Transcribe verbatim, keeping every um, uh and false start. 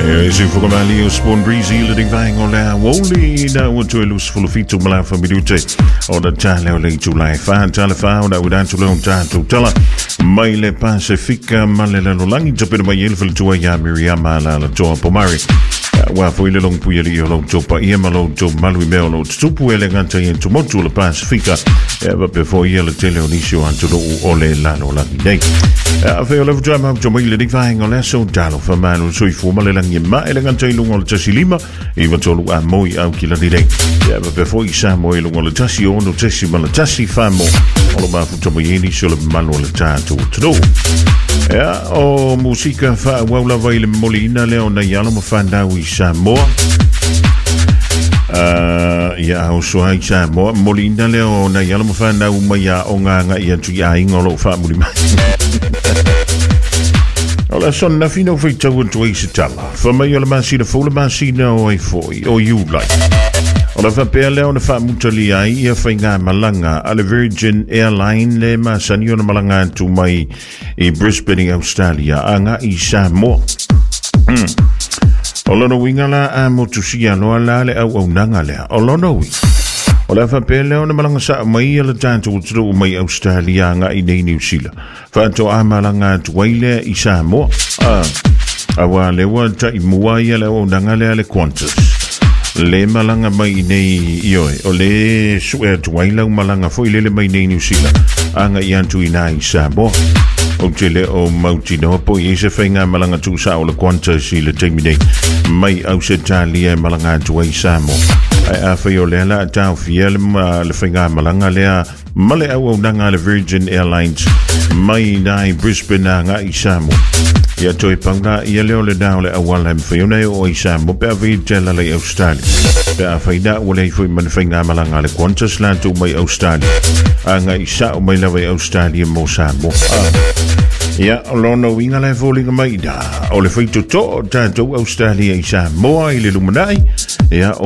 Si fukamali o Spawn Breezy leading vang o la woli na wato elus full fito mala fa minute o da tale o le July fa tale fa o da udan tulo ta tu tala mai le Pacifica male la langi jape mai el fil tua ya Miriam la la to pomari wa foi le long puia li o long jopa ia malo jo malu me o tupu ele nganta in to motu le Pacifica e va pe foi ele tele o nisio anto o le la no la dei a fe o le drama jo mai le ding vang o le so dalo fa manu sui fu male la ngima ele nganta ilungo le tasilima e va tolu a moi au kila dei e va pe foi sa moi ilungo le tasio no tasima le tasi famo o lo ma fu jo mai ni so le malu le tato tro ja o musica fa wala vai le molina le ona yalo mo fanda wi Samoa uh ya o so ai Samoa molina le ona yalo mo fanda u mai ya onga nga ia tu ya ingolo fa mulima ola son na fino fi tu tu isi tala fa mai ola ma si le fola ma si no ai foi o you like ola fa pe le ona fa mutali ai ia fa nga malanga ale Virgin Airline le ma sani ona malanga tu mai e Brisbane Australia anga i Samoa mm. Olono wingala a motusia no ala le au au nanga le olono wi ola fa pe le ona malanga sa mai ala tanto utru mai Australia nga i nei New Zealand fa to a malanga tu waile i Samoa ah awa le wa ta i muai le o nanga le ale Qantas le malanga mai nei ioi o le suer tu waile malanga foi le mai nei New Zealand anga i antu i nai Samoa o tele o mauti no po i se whainga malanga tu sa o le Qantas si le teimi nei mai au se tali e malanga tu ai Samoa ai a whai o le ala tau fiel ma le whainga malanga lea male au au nanga le Virgin Airlines mai nai Brisbane nga i Samoa ia toi pauna ia leo le dao le awala em whai ona o i Samoa pe a vi tela le Australia pe a whai da o le whai man whainga malanga le Qantas la tu mai Australia a nga i sa o mai lawe Australia mo Samoa ia lono winga le volinga mai da o le whai to to tanto Australia i Samoa i le lumanai ia